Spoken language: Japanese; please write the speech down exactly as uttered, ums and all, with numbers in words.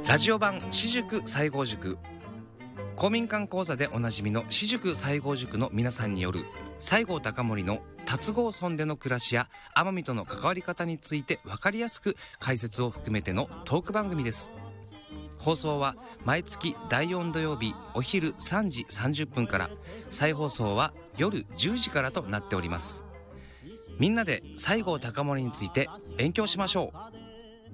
ラジオ版私塾西郷塾、公民館講座でおなじみの私塾西郷塾の皆さんによる西郷隆盛の龍郷村での暮らしや奄美との関わり方について分かりやすく解説を含めてのトーク番組です。放送は毎月だいよん土曜日お昼さんじさんじゅっぷんから、再放送は夜じゅうじからとなっております。みんなで西郷隆盛について勉強しましょう。